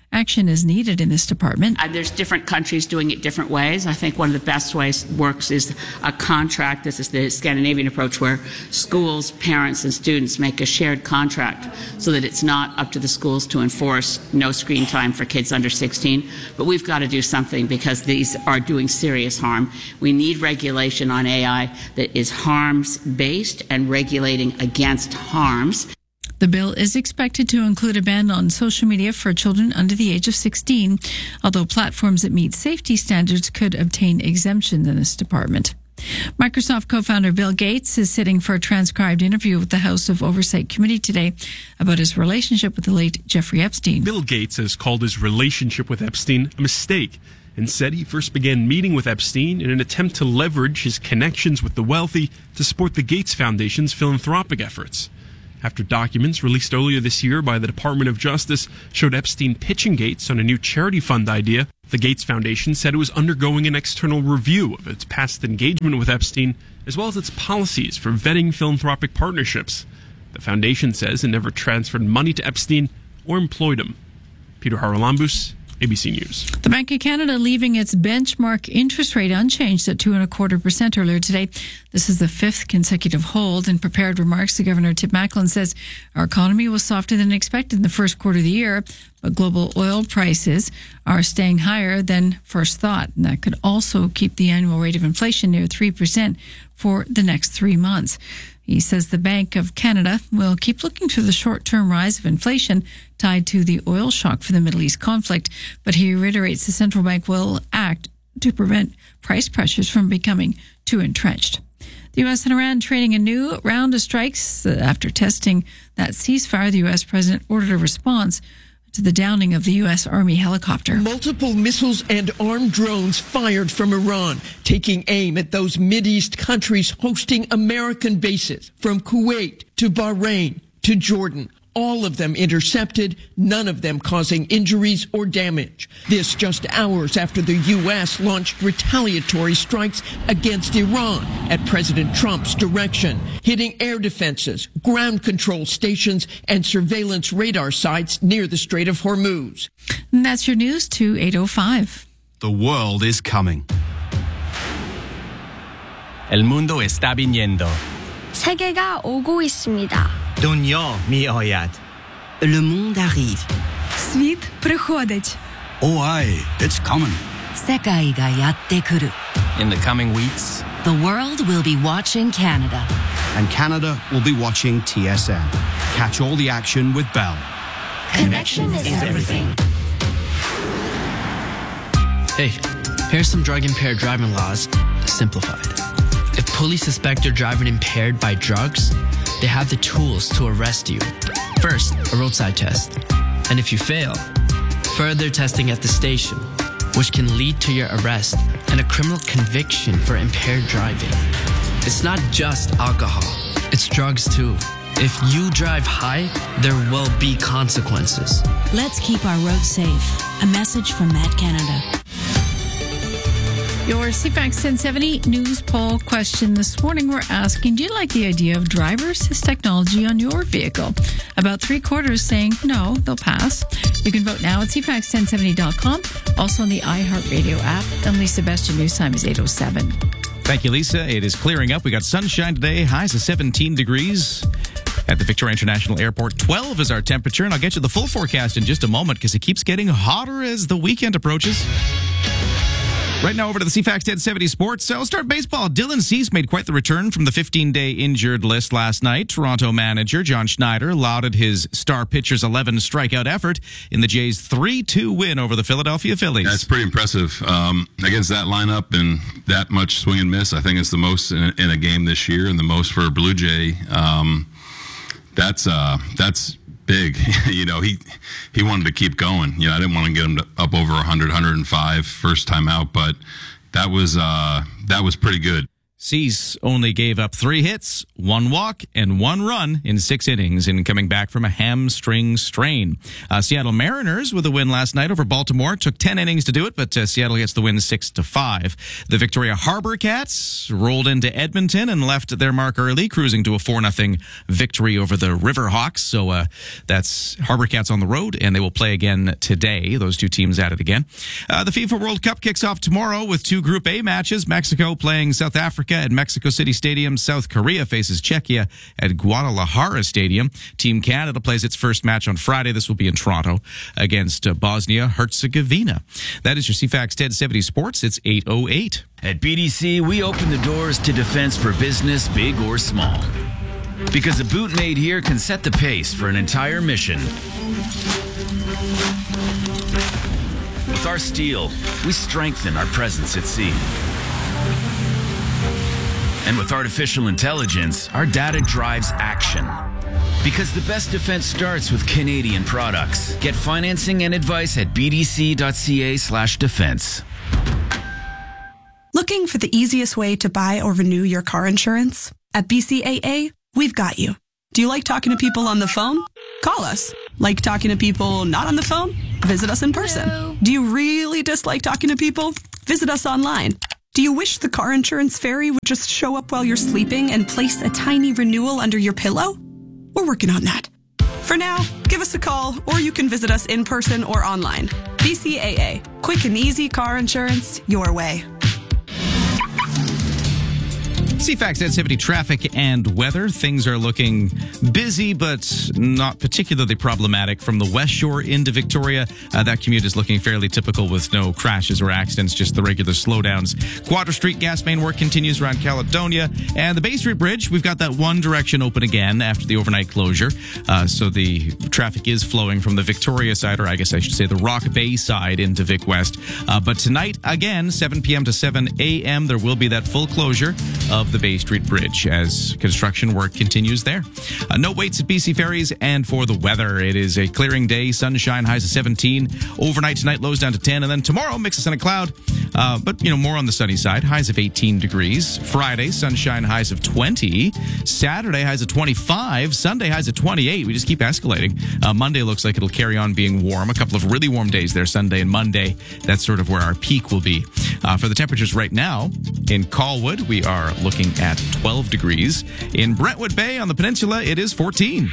action is needed in this department. There's different countries doing it different ways. I think one of the best ways works is a contract. This is the Scandinavian approach where schools, parents, and students make a shared contract so that it's not up to the schools to enforce no screen time for kids under 16. But we've got to do something because these are doing serious harm. We need regulation on AI that is harms-based and regulating against harms. The bill is expected to include a ban on social media for children under the age of 16, although platforms that meet safety standards could obtain exemptions in this department. Microsoft co-founder Bill Gates is sitting for a transcribed interview with the House of Oversight Committee today about his relationship with the late Jeffrey Epstein. Bill Gates has called his relationship with Epstein a mistake and said he first began meeting with Epstein in an attempt to leverage his connections with the wealthy to support the Gates Foundation's philanthropic efforts. After documents released earlier this year by the Department of Justice showed Epstein pitching Gates on a new charity fund idea, the Gates Foundation said it was undergoing an external review of its past engagement with Epstein, as well as its policies for vetting philanthropic partnerships. The foundation says it never transferred money to Epstein or employed him. Peter Haralambous, ABC News. The Bank of Canada leaving its benchmark interest rate unchanged at 2.25% earlier today. This is the fifth consecutive hold. In prepared remarks, the Governor, Tim Macklin, says our economy was softer than expected in the first quarter of the year, but global oil prices are staying higher than first thought. And that could also keep the annual rate of inflation near 3% for the next 3 months. He says the Bank of Canada will keep looking to the short-term rise of inflation tied to the oil shock for the Middle East conflict, but he reiterates the central bank will act to prevent price pressures from becoming too entrenched. The U.S. and Iran trading a new round of strikes after testing that ceasefire. The U.S. president ordered a response to the downing of the U.S. Army helicopter. Multiple missiles and armed drones fired from Iran, taking aim at those Mideast countries hosting American bases, from Kuwait to Bahrain to Jordan. All of them intercepted, none of them causing injuries or damage. This just hours after the U.S. launched retaliatory strikes against Iran at President Trump's direction, hitting air defenses, ground control stations, and surveillance radar sites near the Strait of Hormuz. And that's your news to 8:05. The world is coming. El mundo está viniendo. 세계가 오고 있습니다. دنیا می آید. Le monde arrive. Світ приходить. Oh, aye, it's coming. 世界がやってくる. In the coming weeks, The world will be watching Canada. and Canada will be watching TSN. Catch all the action with Bell. Connection is everything. Hey, here's some drug-impaired driving laws, simplified. If police suspect you're driving impaired by drugs, they have the tools to arrest you. First, a roadside test. And if you fail, further testing at the station, which can lead to your arrest and a criminal conviction for impaired driving. It's not just alcohol, it's drugs too. If you drive high, there will be consequences. Let's keep our roads safe. A message from Met Canada. Your CFAX 1070 news poll question this morning, we're asking, do you like the idea of driverless technology on your vehicle? About 3/4 saying no, they'll pass. You can vote now at cfax1070.com, also on the iHeartRadio app. And Lisa Best, your news time is 8:07. Thank you, Lisa. It is clearing up. We got sunshine today, highs of 17 degrees. At the Victoria International Airport, 12 is our temperature, and I'll get you the full forecast in just a moment because it keeps getting hotter as the weekend approaches. Right now, over to the CFAX 1070 Sports. So, start baseball. Dylan Cease made quite the return from the 15-day injured list last night. Toronto manager John Schneider lauded his star pitcher's 11 strikeout effort in the Jays' 3-2 win over the Philadelphia Phillies. That's pretty impressive. Against that lineup and that much swing and miss, I think it's the most in a game this year and the most for a Blue Jay. That's big. You know, he wanted to keep going. You know, I didn't want to get him up over 100, 105 first time out, but that was pretty good. Cease only gave up 3 hits, 1 walk, and 1 run in 6 innings in coming back from a hamstring strain. Seattle Mariners with a win last night over Baltimore. Took 10 innings to do it, but Seattle gets the win 6-5. The Victoria Harbor Cats rolled into Edmonton and left their mark early, cruising to a 4-0 victory over the Riverhawks. So that's Harbor Cats on the road, and they will play again today. Those 2 teams at it again. The FIFA World Cup kicks off tomorrow with 2 Group A matches. Mexico playing South Africa at Mexico City Stadium. South Korea faces Czechia at Guadalajara Stadium. Team Canada plays its first match on Friday. This will be in Toronto against Bosnia-Herzegovina. That is your CFAX 1070 Sports. It's 8:08. At BDC, we open the doors to defense for business, big or small. Because a boot made here can set the pace for an entire mission. With our steel, we strengthen our presence at sea. And with artificial intelligence, our data drives action. Because the best defense starts with Canadian products. Get financing and advice at bdc.ca/defense. Looking for the easiest way to buy or renew your car insurance? At BCAA, we've got you. Do you like talking to people on the phone? Call us. Like talking to people not on the phone? Visit us in person. Hello. Do you really dislike talking to people? Visit us online. Do you wish the car insurance fairy would just show up while you're sleeping and place a tiny renewal under your pillow? We're working on that. For now, give us a call, or you can visit us in person or online. BCAA. Quick and easy car insurance your way. CFAX 1070 traffic and weather. Things are looking busy, but not particularly problematic from the West Shore into Victoria. That commute is looking fairly typical with no crashes or accidents, just the regular slowdowns. Quadra Street gas main work continues around Caledonia. And the Bay Street Bridge, we've got that one direction open again after the overnight closure. So the traffic is flowing from the Victoria side, or I guess I should say the Rock Bay side into Vic West. But tonight, again, 7 p.m. to 7 a.m., there will be that full closure of the Bay Street Bridge as construction work continues there. No waits at BC Ferries. And for the weather, it is a clearing day, sunshine, highs of 17. Overnight tonight, lows down to 10. And then tomorrow, mix of sun and cloud, but more on the sunny side, highs of 18 degrees. Friday, sunshine, highs of 20. Saturday, highs of 25. Sunday, highs of 28. We just keep escalating. Monday looks like it'll carry on being warm. A couple of really warm days there, Sunday and Monday. That's sort of where our peak will be. For the temperatures right now, in Colwood, we are looking at 12 degrees. In Brentwood Bay on the peninsula, it is 14.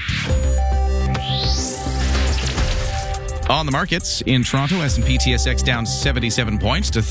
On the markets, in Toronto, S&P TSX down 77 points to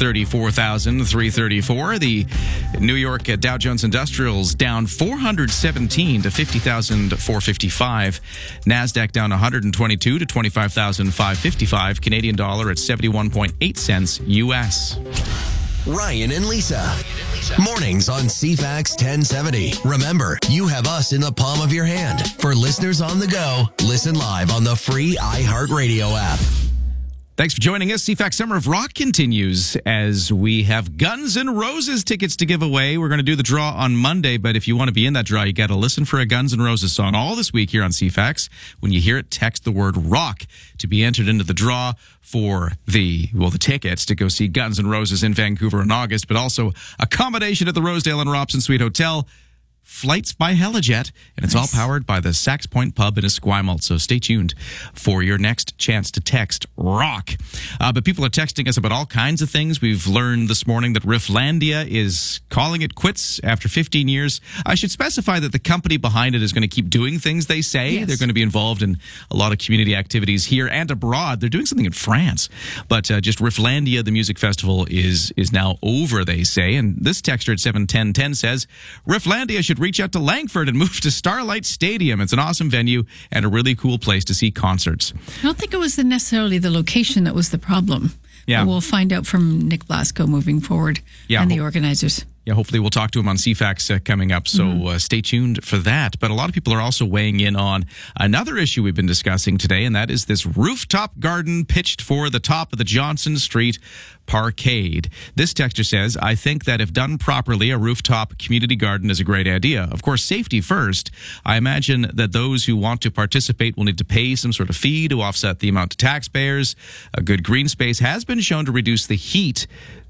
34,334. The New York Dow Jones Industrials down 417 to 50,455. NASDAQ down 122 to 25,555. Canadian dollar at 71.8 cents U.S. Ryan and Lisa. Mornings on CFAX 1070. Remember, you have us in the palm of your hand. For listeners on the go, listen live on the free iHeartRadio app. Thanks for joining us. CFAX Summer of Rock continues as we have Guns N' Roses tickets to give away. We're going to do the draw on Monday, but if you want to be in that draw, you got to listen for a Guns N' Roses song all this week here on CFAX. When you hear it, text the word rock to be entered into the draw for the tickets to go see Guns N' Roses in Vancouver in August, but also accommodation at the Rosedale and Robson Suite Hotel, flights by Helijet, and it's all powered by the Sax Point Pub in Esquimalt. So stay tuned for your next chance to text rock. But people are texting us about all kinds of things. We've learned this morning that Rifflandia is calling it quits after 15 years. I should specify that the company behind it is going to keep doing things they say. Yes. They're going to be involved in a lot of community activities here and abroad. They're doing something in France. But just Rifflandia, the music festival, is now over, they say. And this texter at 71010 says, Rifflandia should reach out to Langford and move to Starlight Stadium. It's an awesome venue and a really cool place to see concerts. I don't think it was necessarily the location that was the problem. Yeah. But we'll find out from Nick Blasco moving forward and the organizers. Yeah, hopefully we'll talk to him on CFAX coming up, so stay tuned for that. But a lot of people are also weighing in on another issue we've been discussing today, and that is this rooftop garden pitched for the top of the Johnson Street Parkade. This texter says, I think that if done properly, a rooftop community garden is a great idea. Of course, safety first. I imagine that those who want to participate will need to pay some sort of fee to offset the amount to taxpayers. A good green space has been shown to reduce the heat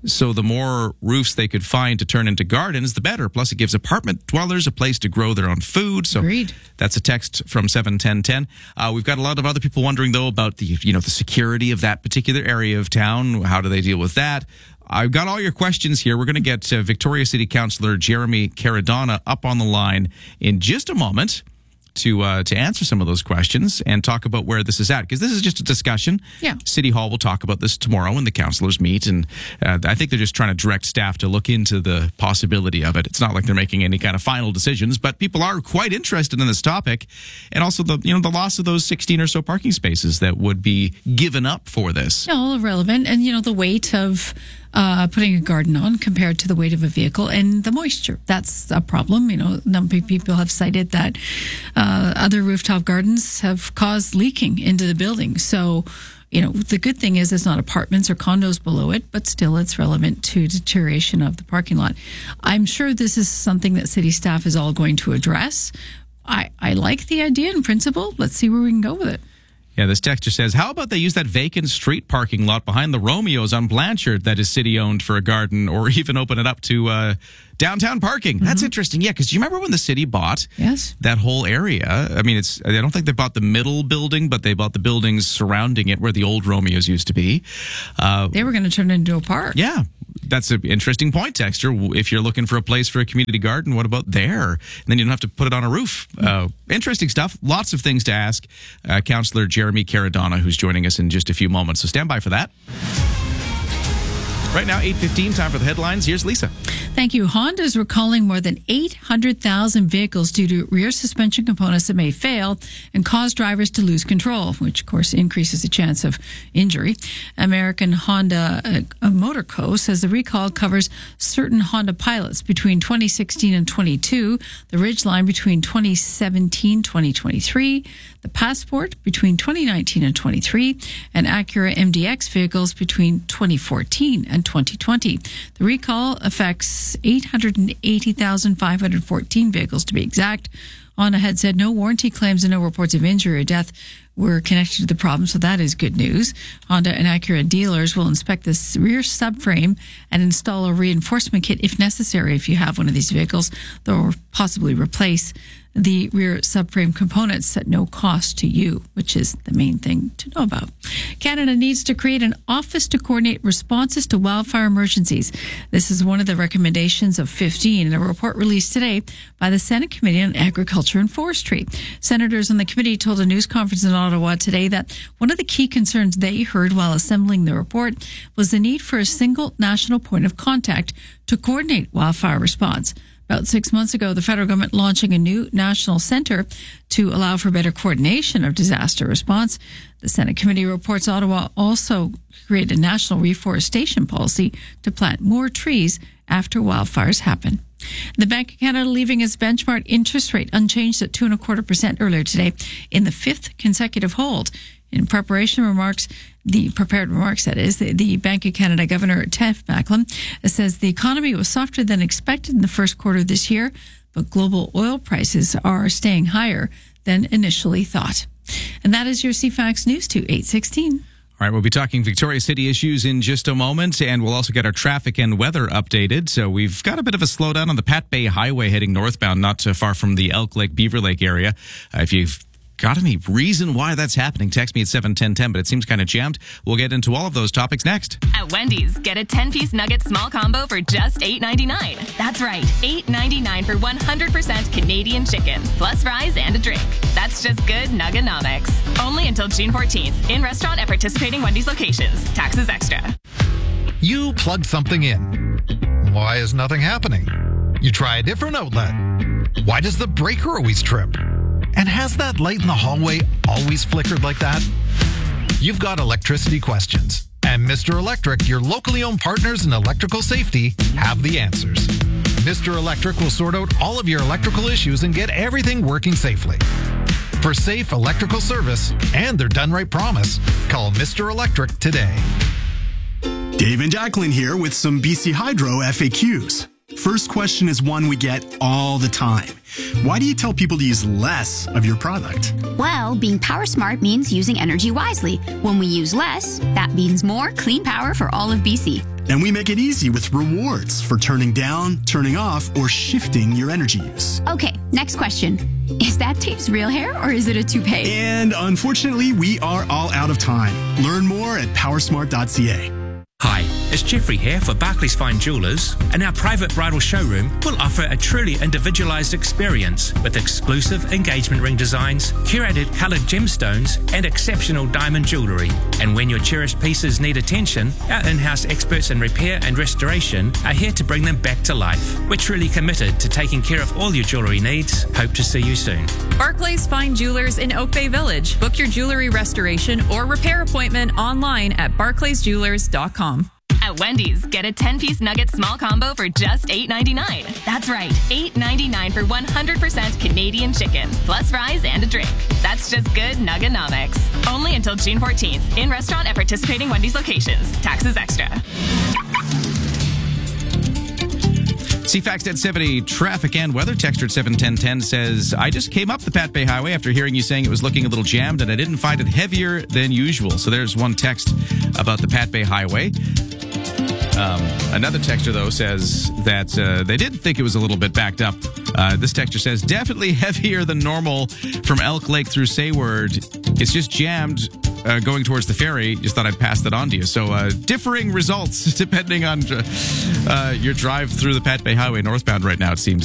So the more roofs they could find to turn into gardens, the better. Plus, it gives apartment dwellers a place to grow their own food. So that's a text from 71010. We've got a lot of other people wondering, though, about the security of that particular area of town. How do they deal with that? I've got all your questions here. We're going to get Victoria City Councillor Jeremy Caradonna up on the line in just a moment to answer some of those questions and talk about where this is at, because this is just a discussion. Yeah. City Hall will talk about this tomorrow when the councillors meet, and I think they're just trying to direct staff to look into the possibility of it. It's not like they're making any kind of final decisions, but people are quite interested in this topic, and also the loss of those 16 or so parking spaces that would be given up for this. All irrelevant, and the weight of putting a garden on compared to the weight of a vehicle, and the moisture. That's a problem. A number of people have cited that other rooftop gardens have caused leaking into the building. So, the good thing is it's not apartments or condos below it, but still it's relevant to deterioration of the parking lot. I'm sure this is something that city staff is all going to address. I like the idea in principle. Let's see where we can go with it. Yeah, this texter says, how about they use that vacant street parking lot behind the Romeos on Blanchard that is city-owned for a garden, or even open it up to downtown parking? That's interesting. Yeah, because do you remember when the city bought that whole area? I mean, I don't think they bought the middle building, but they bought the buildings surrounding it where the old Romeos used to be. They were going to turn it into a park. Yeah. That's an interesting point, Texter. If you're looking for a place for a community garden, what about there? And then you don't have to put it on a roof. Interesting stuff. Lots of things to ask. Councillor Jeremy Caradonna, who's joining us in just a few moments. So stand by for that. Right now, 8:15, time for the headlines. Here's Lisa. Thank you. Honda is recalling more than 800,000 vehicles due to rear suspension components that may fail and cause drivers to lose control, which, of course, increases the chance of injury. American Honda Motor Co. says the recall covers certain Honda Pilots between 2016 and 22, the Ridgeline between 2017-2023, the Passport between 2019 and 23, and Acura MDX vehicles between 2014 and 2020. The recall affects 880,514 vehicles to be exact. Honda had said no warranty claims and no reports of injury or death were connected to the problem, so that is good news. Honda and Acura dealers will inspect the rear subframe and install a reinforcement kit if necessary if you have one of these vehicles, or possibly replace the rear subframe components at no cost to you, which is the main thing to know about. Canada needs to create an office to coordinate responses to wildfire emergencies. This is one of the recommendations of 15 in a report released today by the Senate Committee on Agriculture and Forestry. Senators on the committee told a news conference in Ottawa today that one of the key concerns they heard while assembling the report was the need for a single national point of contact to coordinate wildfire response. About 6 months ago, the federal government launching a new national center to allow for better coordination of disaster response. The Senate committee reports Ottawa also created a national reforestation policy to plant more trees after wildfires happen. The Bank of Canada leaving its benchmark interest rate unchanged at 2.25% earlier today in the fifth consecutive hold. In prepared remarks, that is, the Bank of Canada Governor Tiff Macklem says the economy was softer than expected in the first quarter of this year, but global oil prices are staying higher than initially thought. And that is your CFAX News to 8:16. All right, we'll be talking Victoria City issues in just a moment, and we'll also get our traffic and weather updated. So we've got a bit of a slowdown on the Pat Bay Highway heading northbound, not too far from the Elk Lake, Beaver Lake area. If you've got any reason why that's happening, text me at 71010, but it seems kind of jammed. We'll get into all of those topics next. At Wendy's, get a 10-piece nugget small combo for just $8.99. That's right, $8.99 for 100% Canadian chicken, plus fries and a drink. That's just good Nugganomics. Only until June 14th, in restaurant at participating Wendy's locations. Taxes extra. You plug something in. Why is nothing happening? You try a different outlet. Why does the breaker always trip? And has that light in the hallway always flickered like that? You've got electricity questions. And Mr. Electric, your locally owned partners in electrical safety, have the answers. Mr. Electric will sort out all of your electrical issues and get everything working safely. For safe electrical service and their done right promise, call Mr. Electric today. Dave and Jacqueline here with some BC Hydro FAQs. First question is one we get all the time. Why do you tell people to use less of your product? Well, being power smart means using energy wisely. When we use less, that means more clean power for all of BC. And we make it easy with rewards for turning down, turning off, or shifting your energy use. Okay, next question. Is that Dave's real hair or is it a toupee? And unfortunately, we are all out of time. Learn more at powersmart.ca. Hi, it's Jeffrey here for Barclays Fine Jewelers, and our private bridal showroom will offer a truly individualized experience with exclusive engagement ring designs, curated colored gemstones, and exceptional diamond jewelry. And when your cherished pieces need attention, our in-house experts in repair and restoration are here to bring them back to life. We're truly committed to taking care of all your jewelry needs. Hope to see you soon. Barclays Fine Jewelers in Oak Bay Village. Book your jewelry restoration or repair appointment online at barclaysjewelers.com. At Wendy's, get a 10-piece nugget small combo for just $8.99. That's right, $8.99 for 100% Canadian chicken, plus fries and a drink. That's just good Nugganomics. Only until June 14th. In restaurant at participating Wendy's locations. Taxes extra. CFAX 1070 traffic and weather. Texter at 71010 says, I just came up the Pat Bay Highway after hearing you saying it was looking a little jammed and I didn't find it heavier than usual. So there's one text about the Pat Bay Highway. Another texter, though, says that they did think it was a little bit backed up. This texter says, definitely heavier than normal from Elk Lake through Sayward. It's just jammed going towards the ferry. Just thought I'd pass that on to you. So differing results depending on your drive through the Pat Bay Highway northbound right now, it seems.